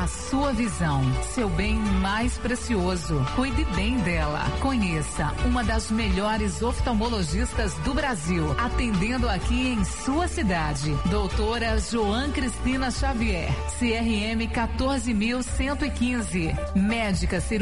A sua visão, seu bem mais precioso. Cuide bem dela. Conheça uma das melhores oftalmologistas do Brasil, atendendo aqui em sua cidade. Doutora Joan Cristina Xavier, CRM 14.115. Médica cirurgiã.